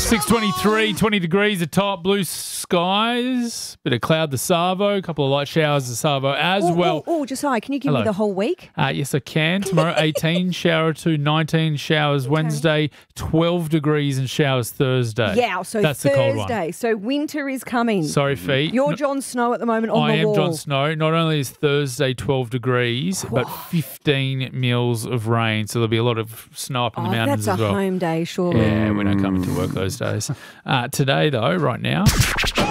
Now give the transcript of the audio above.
6:23, 20 degrees at top, blue skies, bit of cloud the Savo, a couple of light showers the Savo as well. Oh, Josiah, can you give me the whole week? Yes, I can. Tomorrow, 18, shower 2, 19, showers Wednesday, 12 degrees and showers Thursday. Yeah, so that's Thursday. The cold one. So winter is coming. Sorry, feet. You're Jon Snow at the moment on I the wall. am Jon Snow. Not only is Thursday 12 degrees, but 15 mils of rain. So there'll be a lot of snow up in the mountains that's as well. a home day, surely. Yeah, we don't come into work those days. Today, though, right now.